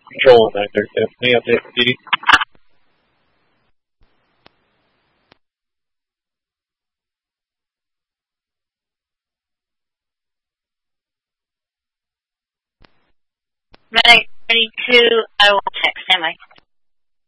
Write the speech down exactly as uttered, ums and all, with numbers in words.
control back there, Stephanie. Update D. Medic thirty-two, I will text. Am I?